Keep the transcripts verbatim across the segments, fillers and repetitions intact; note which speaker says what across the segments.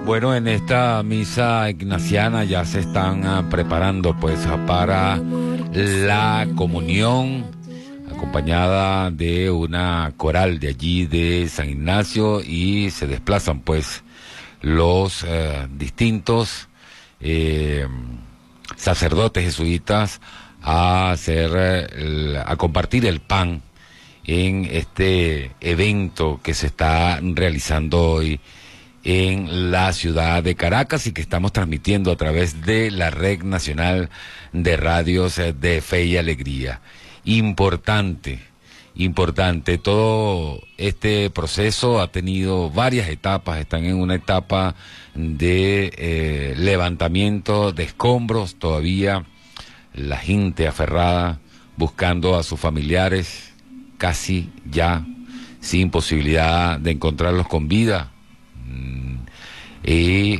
Speaker 1: Bueno, en esta misa ignaciana ya se están uh, preparando pues para la comunión, acompañada de una coral de allí de San Ignacio, y se desplazan pues los uh, distintos eh, sacerdotes jesuitas a hacer el, a compartir el pan en este evento que se está realizando hoy en la ciudad de Caracas y que estamos transmitiendo a través de la Red Nacional de Radios de Fe y Alegría. Importante, importante, todo este proceso ha tenido varias etapas. Están en una etapa de eh, levantamiento de escombros, todavía la gente aferrada buscando a sus familiares, casi ya sin posibilidad de encontrarlos con vida. Y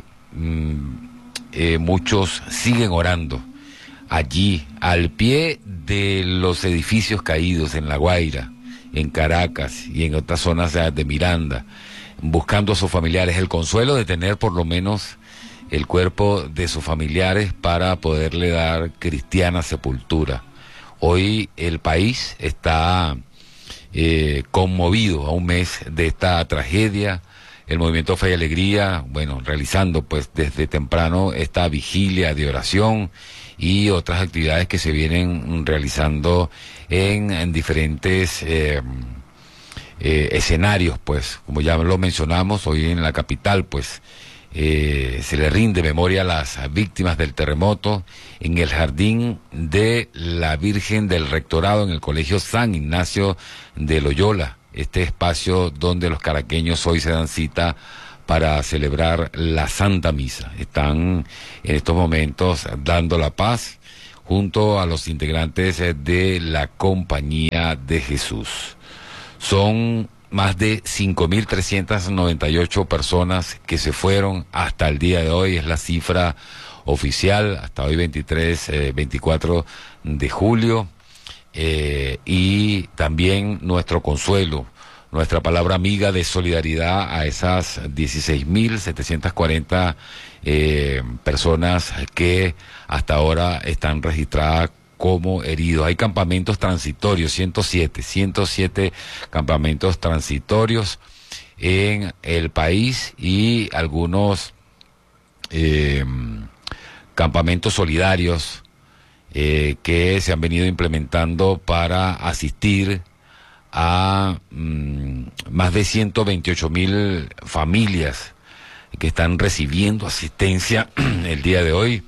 Speaker 1: eh, muchos siguen orando allí, al pie de los edificios caídos en La Guaira, en Caracas y en otras zonas de Miranda, buscando a sus familiares, el consuelo de tener por lo menos el cuerpo de sus familiares para poderle dar cristiana sepultura. Hoy el país está eh, conmovido a un mes de esta tragedia. El Movimiento Fe y Alegría, bueno, realizando pues desde temprano esta vigilia de oración y otras actividades que se vienen realizando en, en diferentes eh, eh, escenarios, pues, como ya lo mencionamos, hoy en la capital, pues, eh, se le rinde memoria a las víctimas del terremoto en el Jardín de la Virgen del Rectorado, en el Colegio San Ignacio de Loyola. Este espacio donde los caraqueños hoy se dan cita para celebrar la Santa Misa. Están en estos momentos dando la paz junto a los integrantes de la Compañía de Jesús. Son más de cinco mil trescientas noventa y ocho personas que se fueron hasta el día de hoy, es la cifra oficial, hasta hoy veintitrés, eh, veinticuatro de julio. Eh, y también nuestro consuelo, nuestra palabra amiga de solidaridad a esas dieciséis mil setecientas cuarenta eh, personas que hasta ahora están registradas como heridos. Hay campamentos transitorios, ciento siete, ciento siete campamentos transitorios en el país, y algunos eh, campamentos solidarios Eh, que se han venido implementando para asistir a mmm, más de ciento veintiocho mil familias que están recibiendo asistencia el día de hoy,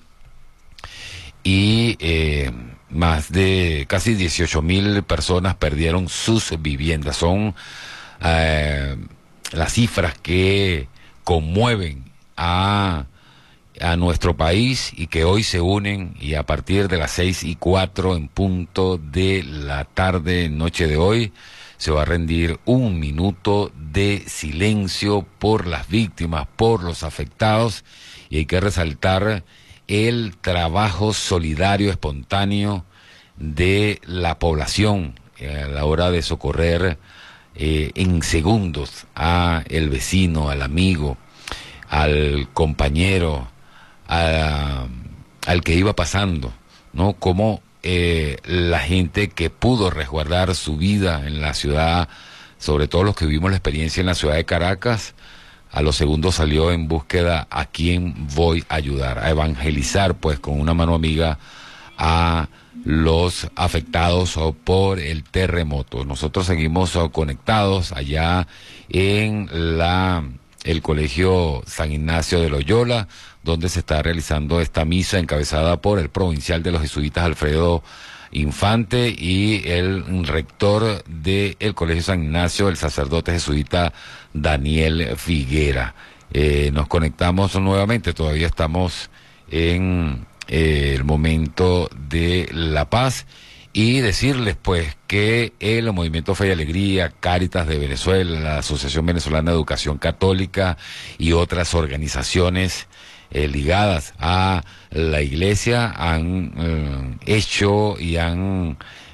Speaker 1: y eh, más de casi dieciocho mil personas perdieron sus viviendas. Son eh, las cifras que conmueven a a nuestro país y que hoy se unen, y a partir de las seis y cuatro en punto de la tarde, noche de hoy, se va a rendir un minuto de silencio por las víctimas, por los afectados, y hay que resaltar el trabajo solidario, espontáneo de la población a la hora de socorrer eh, en segundos a el vecino, al amigo, al compañero, A, al que iba pasando, ¿no? Como eh, la gente que pudo resguardar su vida en la ciudad, sobre todo los que vivimos la experiencia en la ciudad de Caracas, a los segundos salió en búsqueda a quién voy a ayudar, a evangelizar pues con una mano amiga a los afectados por el terremoto. Nosotros seguimos conectados allá en la el Colegio San Ignacio de Loyola, donde se está realizando esta misa encabezada por el provincial de los jesuitas Alfredo Infante y el rector del Colegio San Ignacio, el sacerdote jesuita Daniel Figuera. Eh, nos conectamos nuevamente, todavía estamos en eh, el momento de la paz, y decirles pues que el Movimiento Fe y Alegría, Cáritas de Venezuela, la Asociación Venezolana de Educación Católica y otras organizaciones eh, ligadas a la Iglesia han eh, hecho y han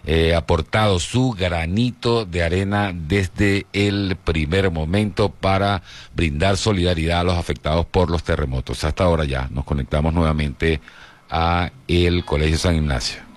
Speaker 1: eh, aportado su granito de arena desde el primer momento para brindar solidaridad a los afectados por los terremotos. Hasta ahora ya nos conectamos nuevamente a el Colegio San Ignacio.